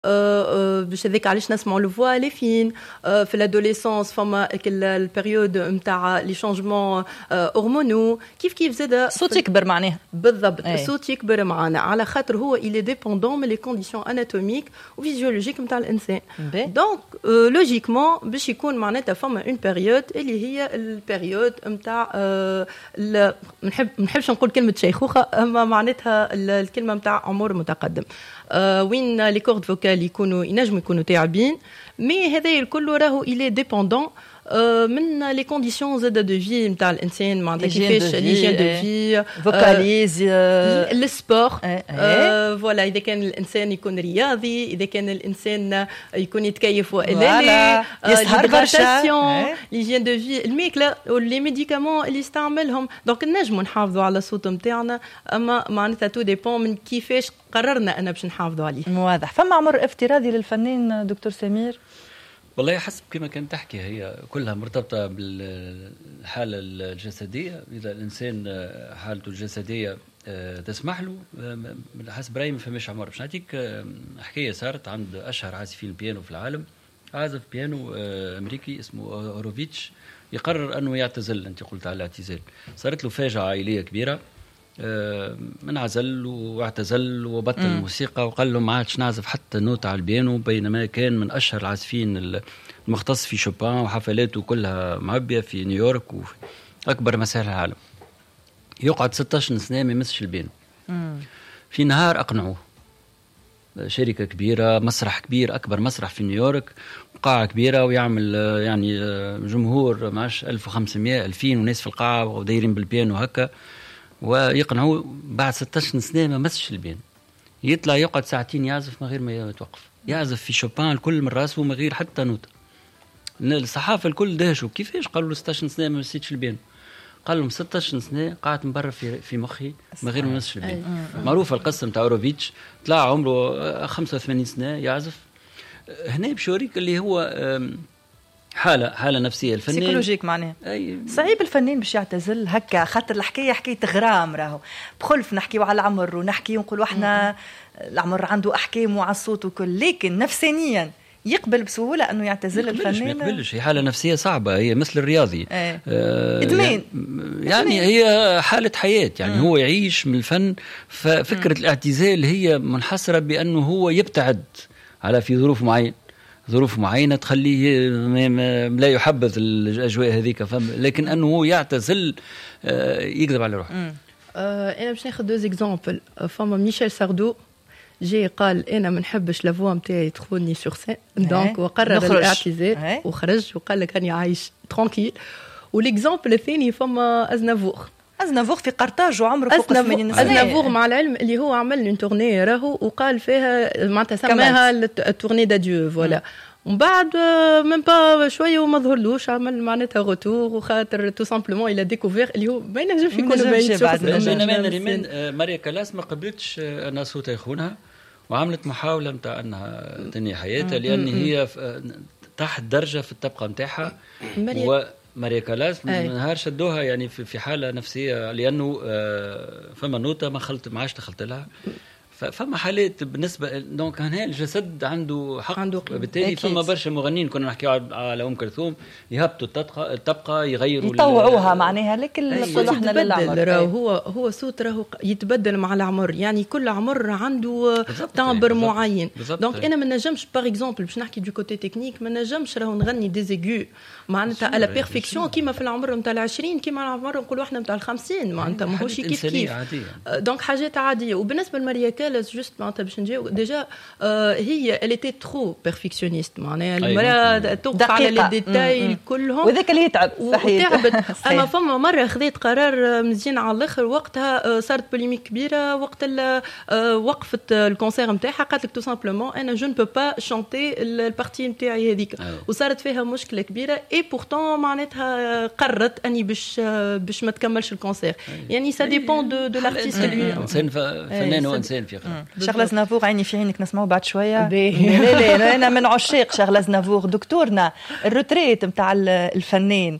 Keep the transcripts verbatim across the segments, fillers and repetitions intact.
باش هذاك علاش نسمعوا لو فوا لي فين في الادوليسونس فما البيريود نتاع لي شونجمون هرمونو كيف كيف زاد الصوت يكبر معناها بالضبط الصوت يكبر معنا على خاطر هو إلي ديبوندون من لي كونديسيون اناتوميك وفيزيولوجيك نتاع الانسان دونك لوجيكمون باش يكون معناتها فما اون بيريود اللي هي البيريود نتاع نحب ما نحبش نقول كلمه شيخوخه اما معناتها الكلمه نتاع عمر متقدم وين لي كورد فوكال يكونوا ينجموا يكونوا تاعبين مي هذا الكل راهو إلي ديبوندون من لي كونديسيون زاد دو في نتاع الانسان معناتها كيفاش ليجين دو في فوكاليز السبور فوالا اذا كان الانسان يكون رياضي اذا كان الانسان يكون يتكيف والا يسهر برشا ليجين دو في الماكله واللي ميديكامون اللي يستعملهم دونك نجموا نحافظوا على الصوت نتاعنا اما معناتها تو ديبون من كيفاش قررنا انا باش نحافظوا عليه. واضح. فما عمر افتراضي للفنان دكتور سمير؟ والله حسب كما كانت تحكي هي كلها مرتبطة بالحالة الجسدية. إذا الإنسان حالته الجسدية تسمح له حسب رأيي ما فماش عمر. باش نعطيك حكاية صارت عند أشهر عازفين بيانو في العالم. عازف بيانو أمريكي اسمه هوروفيتش يقرر أنه يعتزل. أنت قلت على الاعتزال. صارت له فاجعة عائلية كبيرة، انعزل واعتزل وبطل الموسيقى وقال له ما عادش نعزف حتى نوت على البيانو، بينما كان من أشهر العازفين المختص في شوبان وحفلاته كلها معبية في نيويورك وفي أكبر مسارح العالم. يقعد ستة عشر سنة ما يمسش البيانو. في نهار أقنعوه، شركة كبيرة، مسرح كبير، أكبر مسرح في نيويورك، قاعة كبيرة ويعمل يعني جمهور معش ألف وخمسمائة ألفين وناس في القاعة ودايرين بالبيانو هكا، ويقنعوه بعد ستة عشر سنة ما مسش البيانو. يطلع يقعد ساعتين يعزف من غير ما يتوقف، يعزف في شوبان الكل من راسه من غير حتى نوتة. الصحافة الكل دهشوا كيفاش، قالوا له ستة عشر سنة ما مسيتش البيانو. قال لهم ستة عشر سنة قاعد مبرر في في مخي من غير ما مسش البيانو. معروفة القصة نتاع هوروفيتش، طلع عمره خمسة وثمانين سنة يعزف. هنا بشوريك اللي هو حالة حالة نفسية الفنان سيكولوجيك معناها. صعيب الفنان باش يعتزل هكا، خاطر الحكاية حكاية غرام راهو بخلف نحكيو على العمر ونحكي ونقولوا احنا العمر عنده أحكام وعلى الصوت وكل، لكن نفسانيا يقبل بسهولة أنه يعتزل الفنان؟ ما يقبلش. هي حالة نفسية صعبة، هي مثل الرياضي. ايه. آه إدمان يعني إدمان. هي حالة حياة يعني. مم. هو يعيش من الفن. ففكرة مم. الاعتزال هي منحصرة بأنه هو يبتعد على في ظروف معينة ظروف معينة تخليه لا يحبذ الأجواء هذيك، لكن أنه هو يعتزل يكذب على روحه. أنا باش ناخذ دوز إكزامبل. فما ميشيل ساردو جاي قال أنا ما نحبش لافوا نتاعي تدخلني سور سين، دونك وقرر الاعتزال وخرج وقال لك أنا عايش ترانكيل. والإكزامبل الثاني فما أزنافور. أزنافور في قرطاج وعمره فوق ثمانين سنة. أزنافور مع العلم اللي هو عمل لون تورني راهو وقال فيها معناتها سماها التورني داديو فوالا. ومن بعد من با شويه وما ظهرلوش عمل معناتها غوتور وخاطر تو سامبلومون الى ديكوفير اللي هو ما ينجمش يكون بعيد. بينما ريمان ماريا كلاس ما قبلتش أن صوتها يخونها وعملت محاولة نتاع أنها تنهي حياتها لأن هي تحت درجة في الطبقة نتاعها. ماريا كلاس من نهار شدوها يعني في حالة نفسية لأنه فما نوتة ما خلت ما عادش دخلت لها. فما حالات بالنسبه دونك هنا الجسد عنده حق عنده بالتالي. فما برشا مغنيين كنا نحكي على ام كلثوم يهبطوا التبقى التبقى يغيروا يطوعوها معناها، لكن صلحنا للعمر. راهو هو هو صوت راهو يتبدل مع العمر، يعني كل عمر عنده تامبر معين. دونك انا ما نجمش باغ اكزومبل باش نحكي دو كوتي تكنيك ما نجمش راهو نغني ديزيغو معناتها على بيرفكسيون كيما في العمر نتاع العشرين كيما العمر نقولوا احنا نتاع الخمسين معناتها ماهوش كيف كيف. دونك حاجات عاديه. وبالنسبه لماريا كالاس جوست معناتها باش نجيو ديجا هي elle était trop perfectionniste معناها المرأة توقف على لي ديتاي كلهم وذاك اللي يتعب صحيح. اما فما مره خذيت قرار مزيان على الاخر وقتها صارت بوليميك كبيره وقت وقفت الكونسير نتاعها قالت لك تو سامبلومون انا جو نبو با شانتي البارتي نتاعي هذيك وصارت فيها مشكله كبيره اي بورتون معناتها قررت اني باش باش ما تكملش الكونسير. يعني سا ديبون دو دو لارتيست اللي انسان فنان وانسان في غير. شغله زنافور عيني في عينك نسمعوا بعد شويه. لا لا انا من عشاق شغله زنافور. دكتورنا الروتريت نتاع الفنان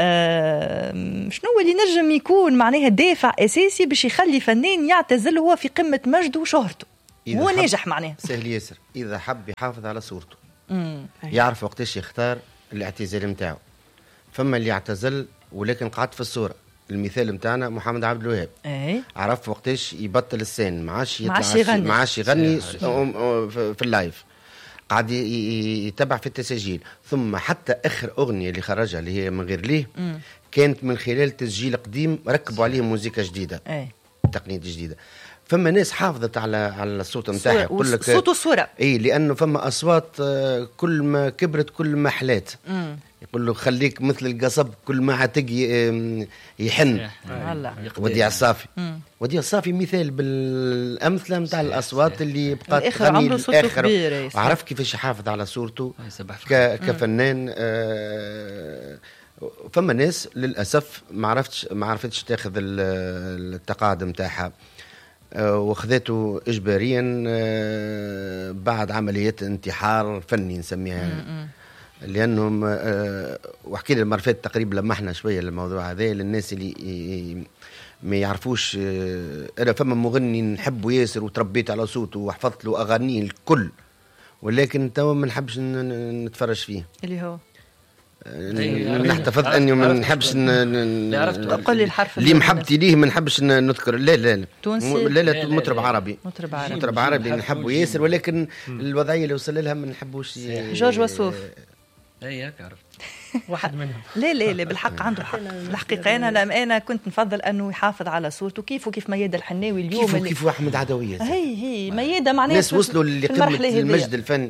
أه شنو اللي نجم يكون معناها دافع اساسي باش يخلي فنان يعتزل هو في قمه مجده وشهرته؟ هو ناجح معناه سهل ياسر اذا حب يحافظ على صورته مم. يعرف وقتاش يختار الاعتزال نتاعو. فما اللي يعتزل ولكن قعد في الصوره. المثال نتاعنا محمد عبد الوهاب اي عرف وقتاش يبطل السين، ما عادش ما عادش يطلع يغني. ما عادش يغني في اللايف، قاعد يتبع في التسجيل. ثم حتى اخر اغنيه اللي خرجها اللي هي من غير ليه مم. كانت من خلال تسجيل قديم ركبوا عليه موسيقى جديده، اي تقنيات جديده. فما ناس حافظت على على الصوت نتاعها، يقول لك صوت وصوره. اي لانه فما اصوات كل ما كبرت كل ما حلات. يقول له خليك مثل القصب كل ما عتقي يحن. وديع الصافي وديع الصافي مثال بالامثله نتاع الاصوات اللي بقات تغني الاخر، وعرف كيفاش يحافظ على صورته كفنان. آه فما ناس للاسف ما عرفتش ما عرفتش تاخذ التقاعد نتاعها، وخذته اجباريا بعد عمليات انتحار فني نسميها، لانهم وحكي لي المره فاتت تقريبا لمحنا شويه الموضوع هذا للناس اللي ما يعرفوش. انا فما مغني نحبه ياسر وتربيت على صوته وحفظت له اغانيه الكل، ولكن توا ما نحبش نتفرج فيه اللي هو نحتفظ اني ما نحبش قل لي الحرف اللي محبتي ليه ما نحبش نذكر. لا لا لا تونسي لا لا مطرب عربي مطرب عربي مطرب عربي نحبه ياسر، ولكن الوضعيه اللي وصل لها ما نحبوش. جورج وسوف اي هيك عرفت واحد منهم. لا لا لا بالحق عنده حق. الحقيقه انا لما انا كنت نفضل انه يحافظ على صورته كيف وكيف ميادة الحناوي اليوم كيف كيف احمد عدويه هي هي ميادة معناها ناس وصلوا لقمه المجد الفني.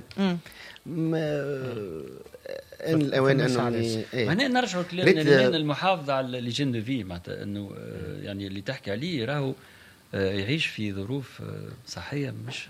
ان الاوان انه إيه؟ هنا نرجعوا لكلامنا المحافظه على ليجين دو في، معناتها انه يعني اللي تحكي عليه راهو يعيش في ظروف صحيه مش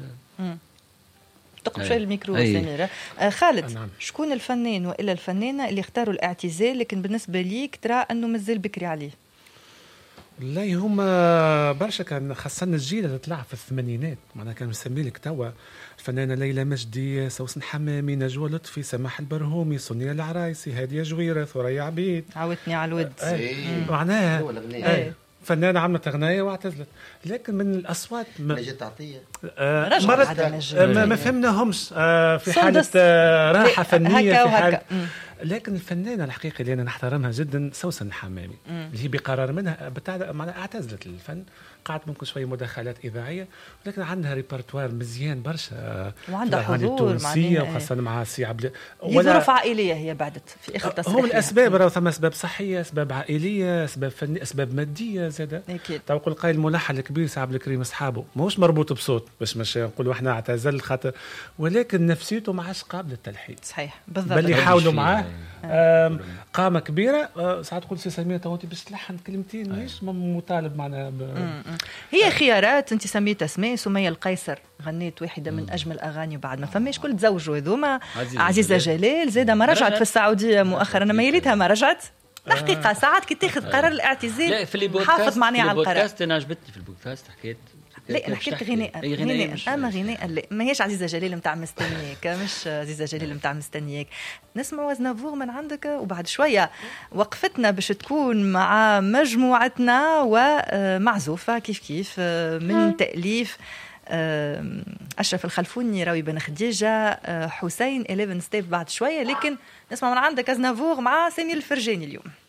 تقف شوي الميكرو سميرة. آه خالد نعم. شكون الفنان والا الفنانه اللي اختاروا الاعتزال لكن بالنسبه ليك ترى انه مازال بكري عليه؟ والله هما برشا، كان خاصة الجيل اللي طلع في الثمانينات، معناها كان مسمي لك توا الفنانة ليلى مجدي، سوسن حمامي، نجوى لطفي، سماح البرهومي، سونيا العرايسي، هادية جويرة، ثريا عبيد. عاودتني على الود. معناها فنانة عملت أغنية واعتزلت، لكن من الأصوات نجد عطية آه مرت آه ما, ما فهمناهمش آه في حالة آه راحة فنية في حالة. لكن الفنانة الحقيقة اللي أنا نحترمها جدا سوسن حمامي، اللي هي بقرار منها بتاع معناها اعتزلت الفن، قعدت ممكن شوية مداخلات إذاعية، ولكن عندها ريبرتوار مزيان برشا وعندها حضور معناها وخاصة مع سي عبد. ظروف عائلية هي بعدت في آخر تصريح. هم الأسباب راهو ثم أسباب صحية، أسباب عائلية، أسباب فنية، أسباب مادية زادة. أكيد. تو يقول قايل الملحن الكبير سي عبد الكريم أصحابه ماهوش مربوط بصوت باش مش نقولوا إحنا اعتزل خاطر، ولكن نفسيته ما عادش قابلة للتلحين. صحيح بالضبط. بل يحاولوا معاه قامة كبيرة. ساعات تقول سي سمير تو أنت باش تلحن كلمتين مش مطالب معنا ب... هي خيارات. أنت سميت اسماء، سمية القيصر غنيت واحدة من أجمل أغاني بعد ما فماش كل تزوجوا هذوما. عزيزة جلال زادة ما رجعت في السعودية مؤخرا، أنا ميلتها ما رجعت. الحقيقة ساعات كي تاخذ قرار الاعتزال حافظ معني على القرار. في البودكاست أنا عجبتني في البودكاست حكيت لا نحكي لك غناء غناء اما غناء لا ماهيش عزيزه جليل نتاع مستنياك، مش عزيزه جليل نتاع مستنياك. نسمع وزنافور من عندك وبعد شويه وقفتنا باش تكون مع مجموعتنا ومعزوفه كيف كيف من تاليف أشرف الخلفوني، راوي بن خديجة، حسين إحدى عشر ستيب بعد شوية، لكن نسمع من عندك أزنافور مع سمير الفرجاني اليوم.